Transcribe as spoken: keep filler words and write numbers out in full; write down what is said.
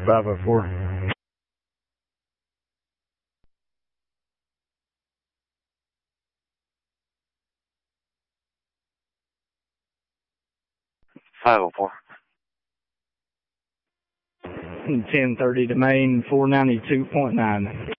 five oh four. five oh four. ten thirty to main, four ninety-two point nine.